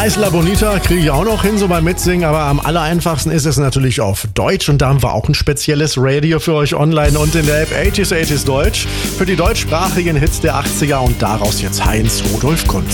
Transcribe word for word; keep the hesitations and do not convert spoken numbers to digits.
Isla Bonita kriege ich auch noch hin, so beim Mitsingen, aber am aller einfachsten ist es natürlich auf Deutsch und da haben wir auch ein spezielles Radio für euch online und in der App achtziger achtziger Deutsch für die deutschsprachigen Hits der achtziger und daraus jetzt Heinz Rudolf Kunz.